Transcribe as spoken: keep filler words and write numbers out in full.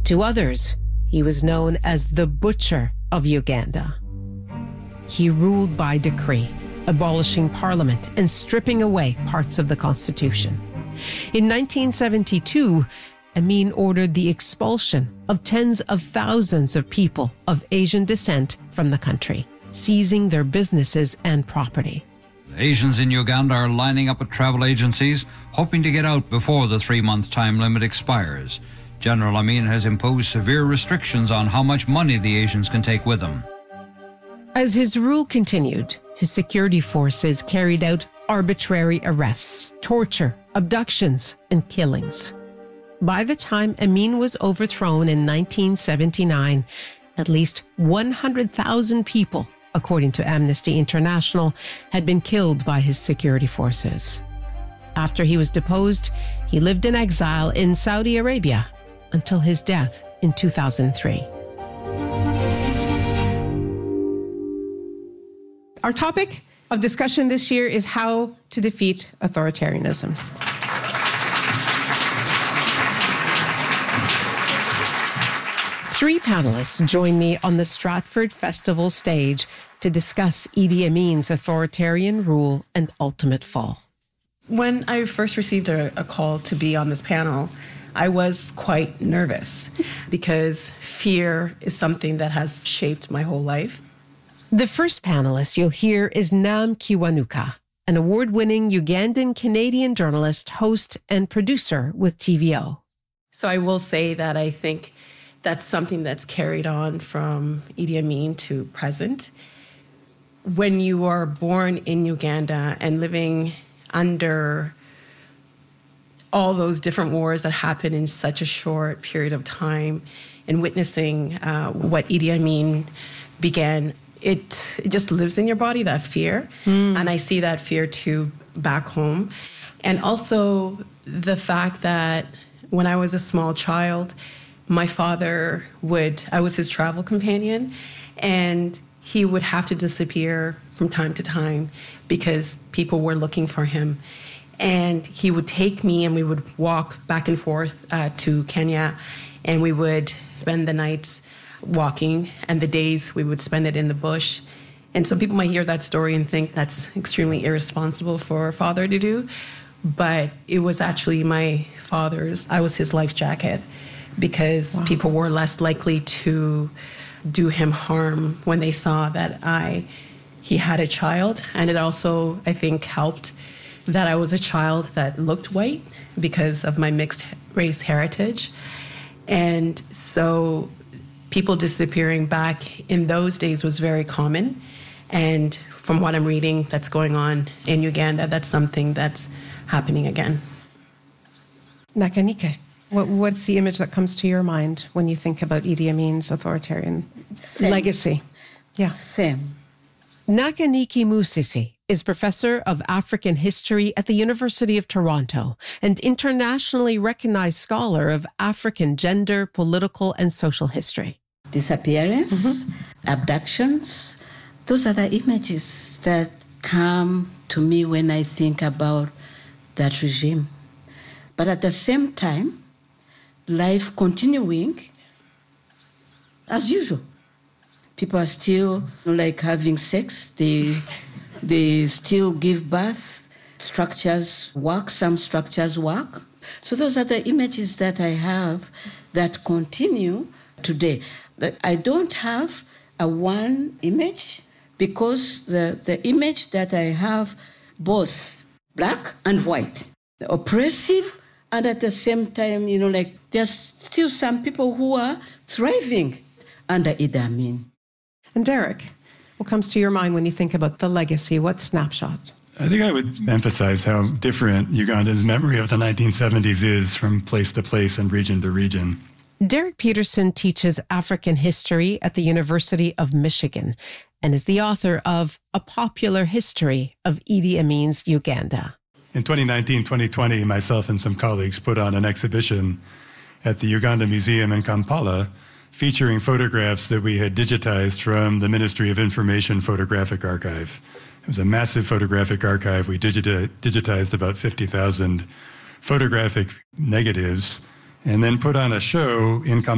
To others, he was known as the Butcher of Uganda. He ruled by decree, abolishing parliament and stripping away parts of the constitution. In nineteen seventy-two, Amin ordered the expulsion of tens of thousands of people of Asian descent from the country, seizing their businesses and property. Asians in Uganda are lining up at travel agencies, hoping to get out before the three-month time limit expires. General Amin has imposed severe restrictions on how much money the Asians can take with them. As his rule continued, his security forces carried out arbitrary arrests, torture, abductions, and killings. By the time Amin was overthrown in nineteen seventy-nine, at least one hundred thousand people, according to Amnesty International, had been killed by his security forces. After he was deposed, he lived in exile in Saudi Arabia until his death in two thousand three. Our topic of discussion this year is how to defeat authoritarianism. Three panelists join me on the Stratford Festival stage to discuss Idi Amin's authoritarian rule and ultimate fall. When I first received a, a call to be on this panel, I was quite nervous because fear is something that has shaped my whole life. The first panelist you'll hear is Nam Kiwanuka, an award-winning Ugandan-Canadian journalist, host, and producer with T V O. So I will say that I think that's something that's carried on from Idi Amin to present. When you are born in Uganda and living under all those different wars that happen in such a short period of time and witnessing uh, what Idi Amin began, it, it just lives in your body, that fear. Mm. And I see that fear too back home. And also the fact that when I was a small child, my father would, I was his travel companion, and he would have to disappear from time to time because people were looking for him. And he would take me and we would walk back and forth uh, to Kenya, and we would spend the nights walking, and the days we would spend it in the bush. And some people might hear that story and think that's extremely irresponsible for a father to do, but it was actually my father's. I was his life jacket, because wow. people were less likely to do him harm when they saw that I, he had a child. And it also, I think, helped that I was a child that looked white because of my mixed race heritage. And so people disappearing back in those days was very common. And from what I'm reading that's going on in Uganda, that's something that's happening again. Nakanike. What, what's the image that comes to your mind when you think about Idi Amin's authoritarian Same. legacy? Yeah. Same. Nakaniki Musisi is professor of African history at the University of Toronto and internationally recognized scholar of African gender, political, and social history. Disappearance, mm-hmm. abductions, those are the images that come to me when I think about that regime. But at the same time, life continuing as usual. People are still like having sex. They they still give birth. Structures work. Some structures work. So those are the images that I have that continue today. I don't have a one image because the, the image that I have both black and white, the oppressive, and at the same time, you know, like there's still some people who are thriving under Idi Amin. And Derek, what comes to your mind when you think about the legacy? What snapshot? I think I would emphasize how different Uganda's memory of the nineteen seventies is from place to place and region to region. Derek Peterson teaches African history at the University of Michigan and is the author of A Popular History of Idi Amin's Uganda. In twenty nineteen, twenty twenty, myself and some colleagues put on an exhibition at the Uganda Museum in Kampala featuring photographs that we had digitized from the Ministry of Information Photographic Archive. It was a massive photographic archive. We digita- digitized about fifty thousand photographic negatives and then put on a show in Kampala